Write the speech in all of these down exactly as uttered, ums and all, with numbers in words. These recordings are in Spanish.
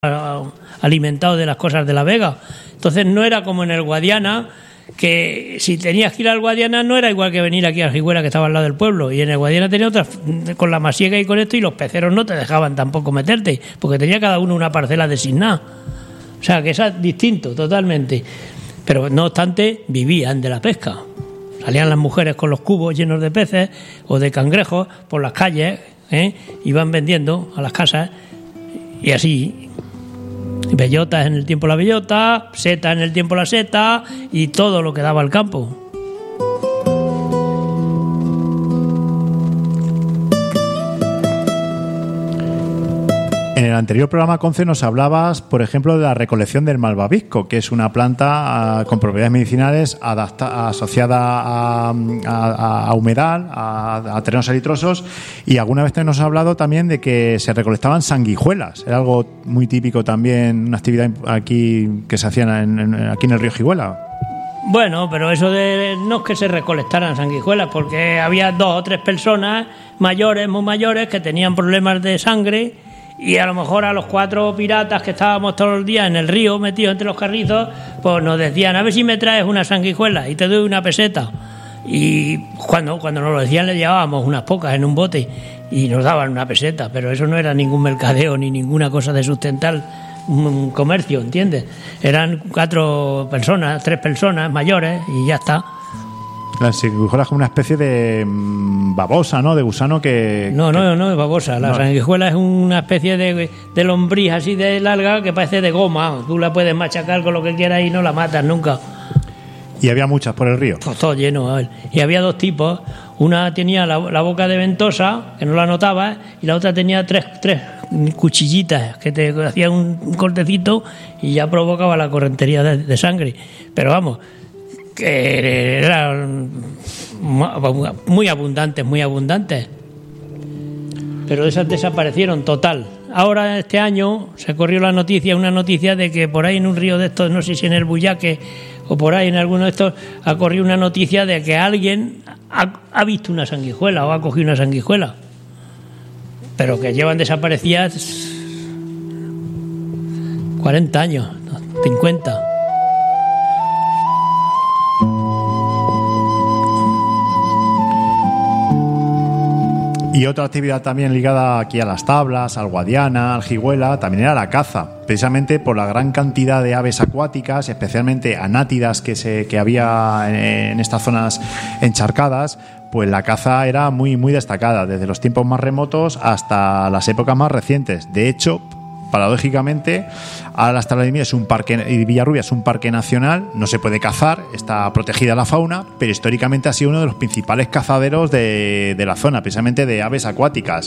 alimentado de las cosas de La Vega. Entonces no era como en el Guadiana, que si tenías que ir al Guadiana no era igual que venir aquí a Argüelles, que estaba al lado del pueblo, y en el Guadiana tenía otras, con la masiega y con esto, y los peceros no te dejaban tampoco meterte, porque tenía cada uno una parcela designada. O sea que eso es distinto totalmente, pero no obstante vivían de la pesca. Salían las mujeres con los cubos llenos de peces o de cangrejos por las calles, ¿eh? Iban vendiendo a las casas, y así. Bellotas en el tiempo la bellota, seta en el tiempo la seta, y todo lo que daba al campo. En el anterior programa, Conce, nos hablabas, por ejemplo, de la recolección del malvavisco, que es una planta uh, con propiedades medicinales adapta, asociada a, a, a humedal, a, a terrenos salitrosos, y alguna vez nos has hablado también de que se recolectaban sanguijuelas. Era algo muy típico también, una actividad aquí que se hacía en, en, aquí en el río Jiguela. Bueno, pero eso de no es que se recolectaran sanguijuelas, porque había dos o tres personas mayores, muy mayores, que tenían problemas de sangre. Y a lo mejor a los cuatro piratas que estábamos todos los días en el río metidos entre los carrizos, pues nos decían, a ver si me traes una sanguijuela y te doy una peseta. Y cuando, cuando nos lo decían le llevábamos unas pocas en un bote y nos daban una peseta, pero eso no era ningún mercadeo ni ninguna cosa de sustentar un comercio, ¿entiendes? Eran cuatro personas, tres personas mayores y ya está. La sanguijuela es como una especie de babosa, ¿no? De gusano que... No, que... no, no es babosa. La no. sanguijuela es una especie de, de lombriz así de larga que parece de goma. Tú la puedes machacar con lo que quieras y no la matas nunca. ¿Y había muchas por el río? Pues todo lleno, a ver. Y había dos tipos. Una tenía la, la boca de ventosa, que no la notabas, y la otra tenía tres, tres cuchillitas que te hacían un, un cortecito y ya provocaba la correntería de, de sangre. Pero vamos... que eran muy abundantes, muy abundantes, pero esas desaparecieron total. Ahora este año se corrió la noticia, una noticia de que por ahí en un río de estos, no sé si en el Buyaque o por ahí en alguno de estos, ha corrido una noticia de que alguien ha, ha visto una sanguijuela o ha cogido una sanguijuela, pero que llevan desaparecidas cuarenta años, cincuenta. Y otra actividad también ligada aquí a las tablas, al Guadiana, al Jiguela, también era la caza, precisamente por la gran cantidad de aves acuáticas, especialmente anátidas que se que había en, en estas zonas encharcadas. Pues la caza era muy muy destacada desde los tiempos más remotos hasta las épocas más recientes. De hecho, paradójicamente, ahora las tablas de Miel es un parque, y Villarrubia es un parque nacional, no se puede cazar, está protegida la fauna, pero históricamente ha sido uno de los principales cazaderos de, de la zona, precisamente de aves acuáticas.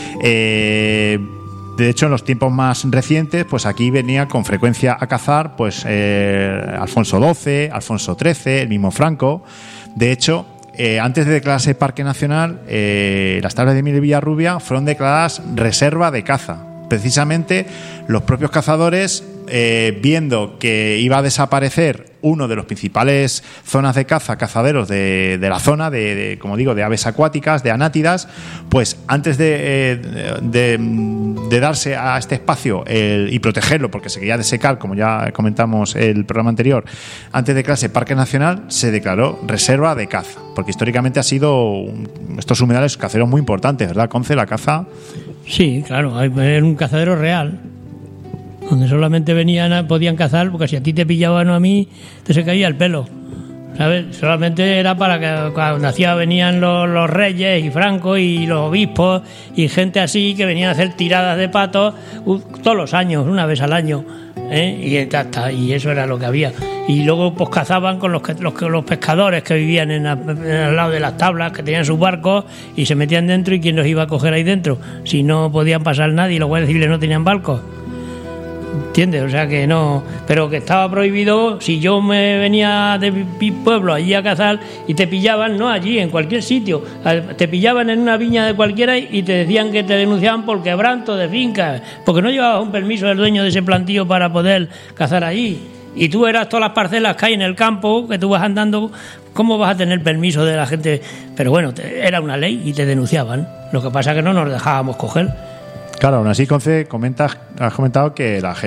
Eh, de hecho, en los tiempos más recientes, pues aquí venía con frecuencia a cazar, pues eh, Alfonso doce, Alfonso trece, el mismo Franco. De hecho, eh, antes de declararse parque nacional, eh, las tablas de Miel de Villarrubia fueron declaradas reserva de caza. Precisamente los propios cazadores, eh, viendo que iba a desaparecer uno de los principales zonas de caza, cazaderos de, de la zona, de, de, como digo, de aves acuáticas, de anátidas, pues antes de, eh, de, de darse a este espacio el, y protegerlo, porque se quería desecar, como ya comentamos en el programa anterior, antes de declararse parque nacional, se declaró reserva de caza, porque históricamente ha sido un, estos humedales caceros muy importantes, ¿verdad, Conce? La caza... Sí, claro, era un cazadero real, donde solamente venían, podían cazar, porque si a ti te pillaban o a mí, te se caía el pelo, ¿sabes? Solamente era para que cuando hacía, venían los, los reyes y Franco y los obispos y gente así que venían a hacer tiradas de patos uh, todos los años, una vez al año, ¿eh? Y, hasta, y eso era lo que había. Y luego pues cazaban con los, los, los pescadores que vivían en, en al lado de las tablas, que tenían sus barcos y se metían dentro, y quién los iba a coger ahí dentro si no podían pasar nadie y los guardias civiles no tenían barcos, ¿entiendes? O sea que no, pero que estaba prohibido. Si yo me venía de mi pueblo allí a cazar y te pillaban, no allí, en cualquier sitio, te pillaban en una viña de cualquiera y te decían que te denunciaban por quebranto de fincas, porque no llevabas un permiso del dueño de ese plantío para poder cazar allí. Y tú eras todas las parcelas que hay en el campo, que tú vas andando, ¿cómo vas a tener permiso de la gente? Pero bueno, te, era una ley y te denunciaban. Lo que pasa es que no nos dejábamos coger. Claro, aún así, Conce, comentas, has comentado que la gente